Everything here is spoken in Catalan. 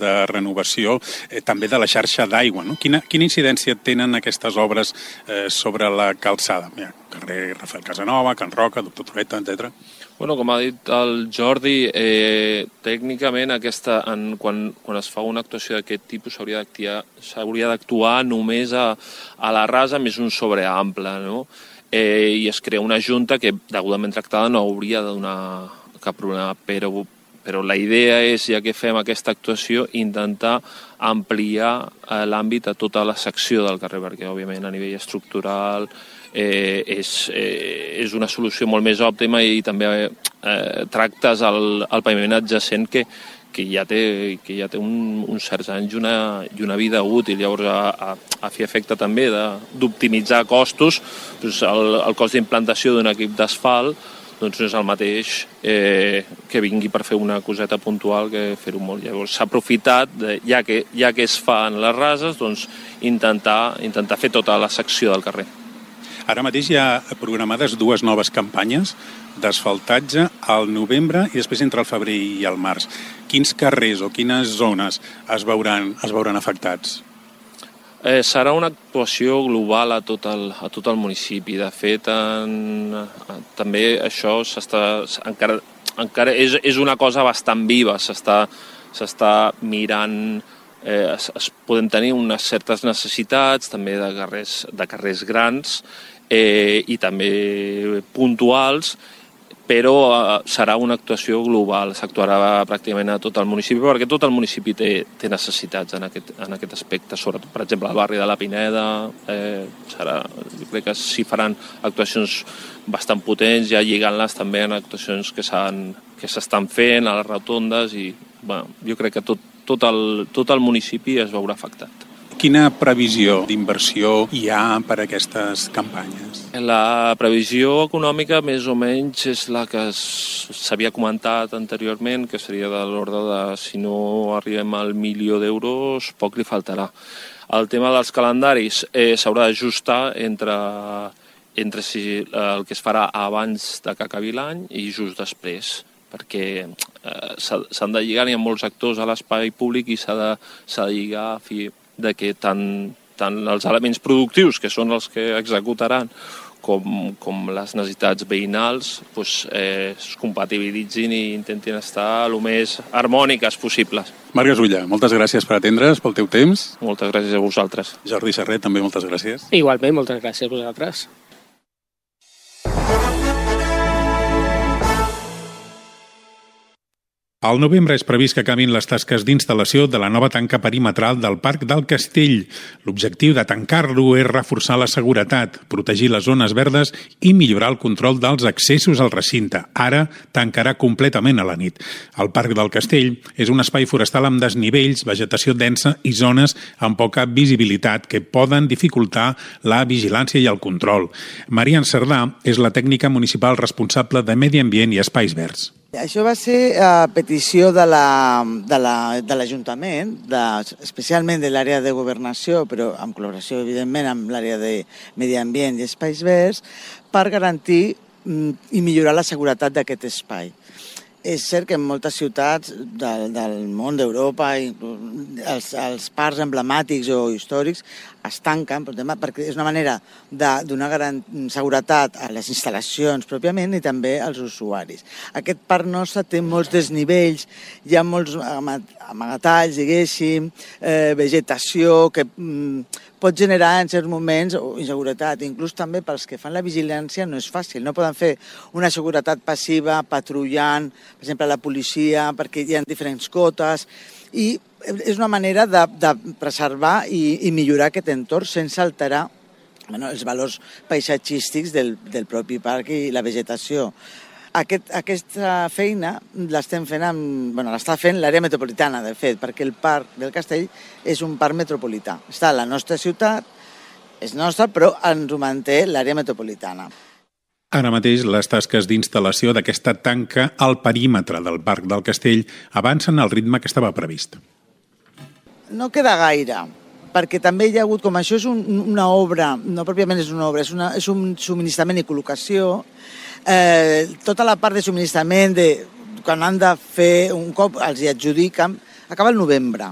de renovació també de la xarxa d'aigua, no? Quina incidència tenen aquestes obres sobre la calçada? Carrer Rafael Casanova, Can Roca, Doctor Trueta, etc. Bueno, com ha dit el Jordi, tècnicament quan es fa una actuació d'aquest tipus s'hauria d'actuar només a la rasa més un sobreample, no? I es crea una junta que, degudament tractada, no hauria de donar cap problema, però la idea és, ja que fem aquesta actuació, intentar ampliar l'àmbit a tota la secció del carrer, perquè, òbviament, a nivell estructural és una solució molt més òptima i també tractes el paviment adjacent que ja té uns certs anys i una vida útil. Llavors, a fi efecte també d'optimitzar costos, el cost d'implantació d'un equip d'asfalt no és el mateix que vingui per fer una coseta puntual que fer-ho molt. Llavors s'ha aprofitat, ja que es fa en les rases, intentar fer tota la secció del carrer. Ara mateix hi ha programades 2 noves campanyes d'asfaltatge al novembre i després entre el febrer i el març. Quins carrers o quines zones es veuran afectats? Serà una actuació global a tot el municipi. De fet, també això encara és una cosa bastant viva. S'està mirant, podem tenir unes certes necessitats també de carrers grans i també puntuals, però serà una actuació global, s'actuarà pràcticament a tot el municipi, perquè tot el municipi té necessitats en aquest aspecte, sobretot, per exemple, al barri de la Pineda, jo crec que s'hi faran actuacions bastant potents, ja lligant-les també en actuacions que s'estan fent a les rotondes, i jo crec que tot el municipi es veurà afectat. Quina previsió d'inversió hi ha per a aquestes campanyes? La previsió econòmica més o menys és la que s'havia comentat anteriorment, que seria de l'ordre de, si no arribem al 1 milió d'euros, poc li faltarà. El tema dels calendaris s'haurà d'ajustar entre si el que es farà abans que acabi l'any i just després, perquè s'han de lligar, hi ha molts actors a l'espai públic i s'ha de lligar a fi de que tant els elements productius, que són els que executaran, com les necessitats veïnals es compatibilitzin i intentin estar el més harmòniques possibles. Marc Gasulla, moltes gràcies per atendre's, pel teu temps. Moltes gràcies a vosaltres. Jordi Serret, també moltes gràcies. Igualment, moltes gràcies a vosaltres. Al novembre és previst que acabin les tasques d'instal·lació de la nova tanca perimetral del Parc del Castell. L'objectiu de tancar-lo és reforçar la seguretat, protegir les zones verdes i millorar el control dels accessos al recinte. Ara tancarà completament a la nit. El Parc del Castell és un espai forestal amb desnivells, vegetació densa i zones amb poca visibilitat que poden dificultar la vigilància i el control. Marian Cerdà és la tècnica municipal responsable de Medi Ambient i Espais Verds. Això va ser a petició de l'Ajuntament, especialment de l'àrea de governació, però amb col·laboració, evidentment, amb l'àrea de Medi Ambient i Espais Verds, per garantir i millorar la seguretat d'aquest espai. És cert que en moltes ciutats del món d'Europa, els parcs emblemàtics o històrics es tanquen perquè és una manera de donar seguretat a les instal·lacions pròpiament i també als usuaris. Aquest parc nostre té molts desnivells, hi ha molts amagatalls, diguéssim, vegetació que pot generar en certs moments inseguretat. Inclús també pels que fan la vigilància no és fàcil. No poden fer una seguretat passiva, patrullant, per exemple, la policia, perquè hi ha diferents cotes. I és una manera de preservar i millorar aquest entorn sense alterar els valors paisatgístics del propi parc i la vegetació. Aquesta feina l'està fent l'àrea metropolitana, de fet, perquè el Parc del Castell és un parc metropolità. Està a la nostra ciutat, és nostra, però ens ho manté l'àrea metropolitana. Ara mateix les tasques d'instal·lació d'aquesta tanca al perímetre del Parc del Castell avancen al ritme que estava previst. No queda gaire, perquè també hi ha hagut, com això és una obra, no pròpiament és una obra, és un subministrament i col·locació, tota la part de subministrament, quan han de fer un cop els hi adjudiquen, acaba el novembre.